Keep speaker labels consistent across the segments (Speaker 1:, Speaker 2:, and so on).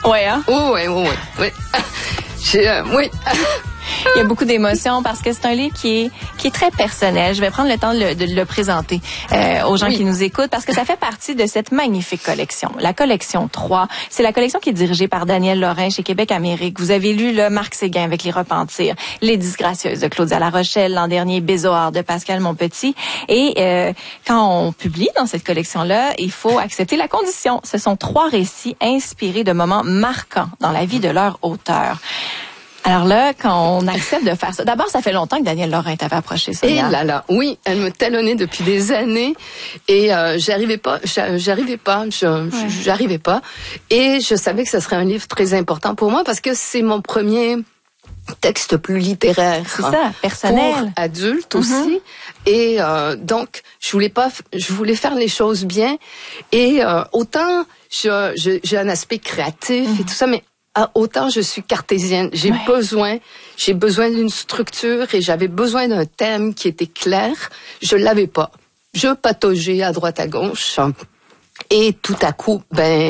Speaker 1: Ouais, hein?
Speaker 2: Oh, oui. Oui.
Speaker 1: Il y a beaucoup d'émotions parce que c'est un livre qui est très personnel. Je vais prendre le temps de le présenter aux gens qui nous écoutent parce que ça fait partie de cette magnifique collection. La collection 3, c'est la collection qui est dirigée par Daniel Lorrain chez Québec Amérique. Vous avez lu le Marc Séguin avec Les Repentirs, Les Disgracieuses de Claudia La Rochelle, l'an dernier Bézoard de Pascal Monpetit. Et quand on publie dans cette collection-là, il faut accepter la condition. Ce sont 3 récits inspirés de moments marquants dans la vie de leur auteur. Alors là, quand on accepte de faire ça, d'abord, ça fait longtemps que Daniel Lorrain t'avait approché, Sonia.
Speaker 2: Et là, oui, elle me talonnait depuis des années et j'arrivais pas. Et je savais que ce serait un livre très important pour moi parce que c'est mon premier texte plus littéraire.
Speaker 1: C'est ça, personnel.
Speaker 2: Pour adulte aussi. Et donc, je voulais faire les choses bien. Et autant j'ai un aspect créatif et tout ça, mais autant je suis cartésienne. J'ai besoin d'une structure et j'avais besoin d'un thème qui était clair. Je l'avais pas. Je pataugeais à droite à gauche. Et tout à coup,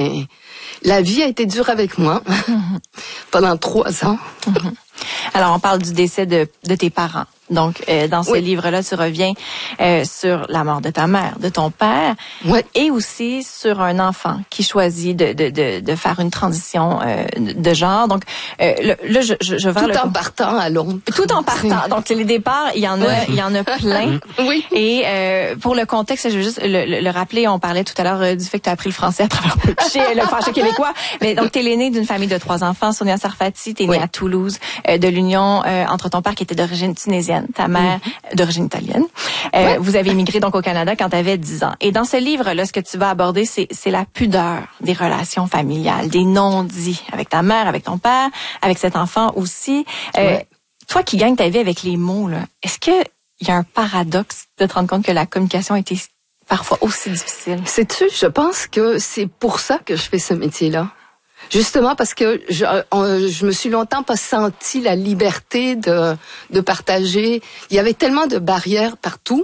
Speaker 2: la vie a été dure avec moi pendant 3 ans.
Speaker 1: Alors, on parle du décès de tes parents. Donc, dans ce livre-là, tu reviens sur la mort de ta mère, de ton père, et aussi sur un enfant qui choisit de faire une transition de genre. Donc, là, je vais
Speaker 2: tout en partant à Londres.
Speaker 1: Tout en partant. Donc, les départs, il y en a plein.
Speaker 2: Oui.
Speaker 1: Et pour le contexte, je veux juste le rappeler. On parlait tout à l'heure du fait que tu as appris le français à travers le français québécois. Mais donc, t'es l'aînée d'une famille de 3 enfants. Sonia Sarfati, t'es née à Toulouse, de l'union entre ton père qui était d'origine tunisienne, ta mère d'origine italienne. Vous avez immigré donc au Canada quand tu avais 10 ans. Et dans ce livre-là, ce que tu vas aborder, c'est la pudeur des relations familiales, des non-dits avec ta mère, avec ton père, avec cet enfant aussi. Toi qui gagnes ta vie avec les mots, là, est-ce que il y a un paradoxe de te rendre compte que la communication a été parfois aussi difficile?
Speaker 2: Sais-tu, je pense que c'est pour ça que je fais ce métier-là. Justement parce que je me suis longtemps pas senti la liberté de partager. Il y avait tellement de barrières partout.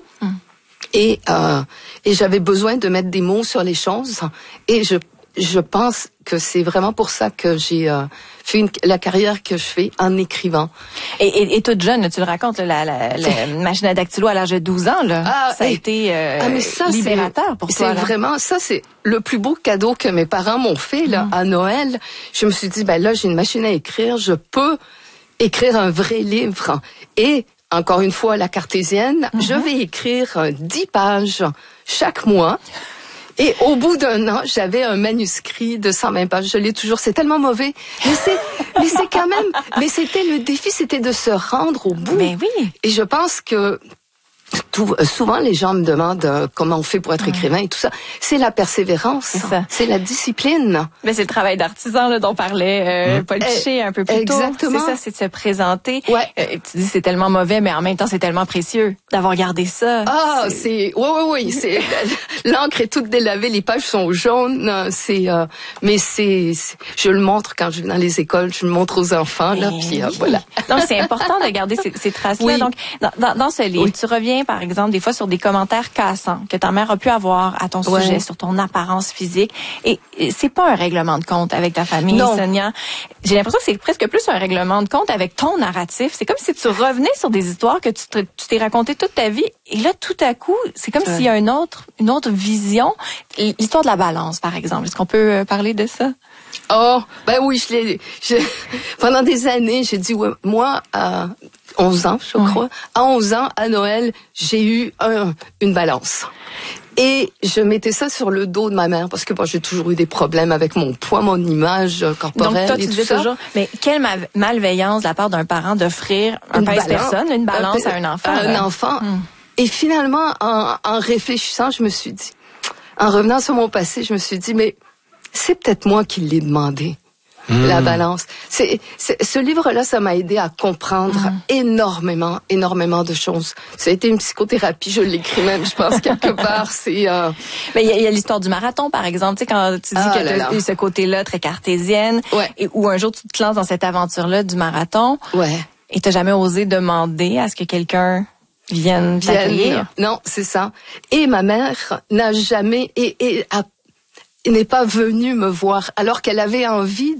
Speaker 2: Et j'avais besoin de mettre des mots sur les choses. Et je pense que c'est vraiment pour ça que j'ai fait la carrière que je fais en écrivant.
Speaker 1: Et toute jeune, tu le racontes, la machine à dactylo à l'âge de 12 ans, là, ça a été libérateur pour toi.
Speaker 2: C'est vraiment, ça c'est le plus beau cadeau que mes parents m'ont fait là, à Noël. Je me suis dit, là j'ai une machine à écrire, je peux écrire un vrai livre. Et encore une fois, la cartésienne, je vais écrire 10 pages chaque mois. Et au bout d'1 an, j'avais un manuscrit de 120 pages. Je l'ai toujours. C'est tellement mauvais. Mais c'est quand même, mais c'était le défi, c'était de se rendre au bout.
Speaker 1: Mais oui.
Speaker 2: Et je pense que souvent les gens me demandent comment on fait pour être écrivain et tout ça. C'est la persévérance. C'est la discipline.
Speaker 1: Mais c'est le travail d'artisan là, dont parlait Paul Piché un peu plus tôt.
Speaker 2: Exactement.
Speaker 1: C'est ça, c'est de se présenter. Tu dis c'est tellement mauvais, mais en même temps c'est tellement précieux d'avoir gardé ça.
Speaker 2: Ah, oui. C'est l'encre est toute délavée, les pages sont jaunes. Mais je le montre quand je vais dans les écoles, je le montre aux enfants là, puis voilà.
Speaker 1: Donc c'est important de garder ces traces-là. Donc dans ce livre, tu reviens par exemple des fois sur des commentaires cassants que ta mère a pu avoir à ton sujet, sur ton apparence physique. Et c'est pas un règlement de compte avec ta famille, Sonia. J'ai l'impression que c'est presque plus un règlement de compte avec ton narratif. C'est comme si tu revenais sur des histoires que tu t'es racontées toute ta vie. Et là, tout à coup, c'est comme s'il y a une autre vision. L'histoire de la balance, par exemple. Est-ce qu'on peut parler de ça?
Speaker 2: Oh, oui, pendant des années, j'ai dit, moi, 11 ans, je crois. À 11 ans, à Noël, j'ai eu une balance. Et je mettais ça sur le dos de ma mère parce que j'ai toujours eu des problèmes avec mon poids, mon image corporelle.
Speaker 1: Donc toi, tu disais toujours, mais quelle malveillance de la part d'un parent d'offrir un pèse-personne, une balance à un enfant.
Speaker 2: À un enfant. Et finalement, en réfléchissant, je me suis dit, en revenant sur mon passé, je me suis dit, mais c'est peut-être moi qui l'ai demandé. La balance. Ce livre-là, ça m'a aidé à comprendre énormément de choses. Ça a été une psychothérapie, je l'écris même, je pense, quelque part.
Speaker 1: Mais il y a l'histoire du marathon, par exemple. Tu sais, quand tu dis que tu as eu ce côté-là très cartésienne, et où un jour tu te lances dans cette aventure-là du marathon, et t'as jamais osé demander à ce que quelqu'un vienne t'accueillir.
Speaker 2: Non, c'est ça. Et ma mère n'a jamais, n'est pas venue me voir, alors qu'elle avait envie